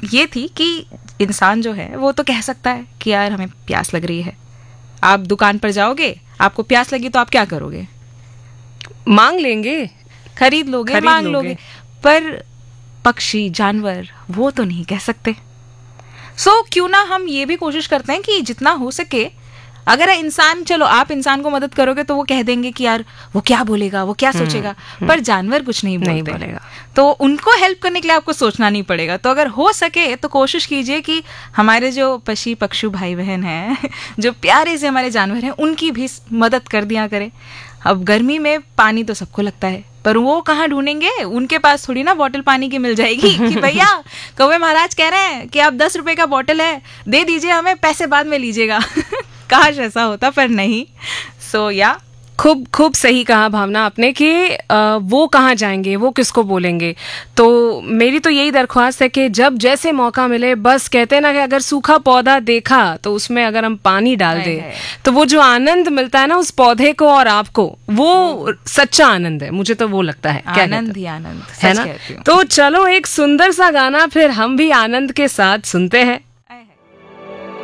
ये थी कि इंसान जो है वो तो कह सकता है कि यार हमें प्यास लग रही है। आप दुकान पर जाओगे, आपको प्यास लगी तो आप क्या करोगे? मांग लेंगे, खरीद लोगे, मांग लोगे। पर पक्षी, जानवर वो तो नहीं कह सकते। सो क्यों ना हम ये भी कोशिश करते हैं कि जितना हो सके, अगर इंसान, चलो आप इंसान को मदद करोगे तो वो कह देंगे कि यार वो क्या बोलेगा, वो क्या सोचेगा, पर जानवर कुछ नहीं बोलेगा, तो उनको हेल्प करने के लिए आपको सोचना नहीं पड़ेगा। तो अगर हो सके तो कोशिश कीजिए कि हमारे जो पक्षी पक्षु भाई बहन हैं, जो प्यारे से हमारे जानवर हैं, उनकी भी मदद कर दिया करें। अब गर्मी में पानी तो सबको लगता है, पर वो कहाँ ढूंढेंगे? उनके पास थोड़ी ना बॉटल पानी की मिल जाएगी कि भैया कौवे महाराज कह रहे हैं कि आप 10 रुपए का बॉटल है, दे दीजिए हमें, पैसे बाद में लीजिएगा। काश ऐसा होता, पर नहीं। सो या खूब खूब सही कहा भावना आपने कि वो कहाँ जाएंगे, वो किसको बोलेंगे। तो मेरी तो यही दरख्वास्त है कि जब जैसे मौका मिले, बस कहते हैं ना कि अगर सूखा पौधा देखा तो उसमें अगर हम पानी डाल दें तो वो जो आनंद मिलता है ना उस पौधे को और आपको, वो सच्चा आनंद है। मुझे तो वो लगता है, आनंद ही आनंद है ना। तो चलो एक सुंदर सा गाना फिर हम भी आनंद के साथ सुनते हैं।